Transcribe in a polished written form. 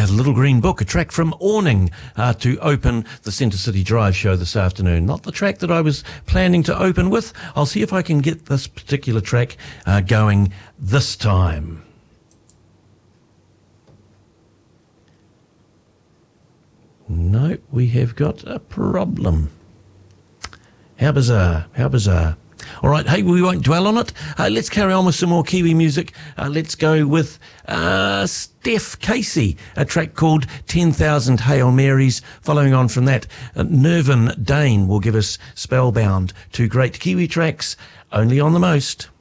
Little Green Book, a track from Awning to open the Centre City Drive show this afternoon. Not the track that I was planning to open with. I'll see if I can get this particular track going this time. No, we have got a problem. How bizarre, how bizarre. All right, hey, we won't dwell on it. Let's carry on with some more Kiwi music. Let's go with Steph Casey, a track called 10,000 Hail Marys. Following on from that, Nervin Dane will give us Spellbound. Two great Kiwi tracks, only on The Most.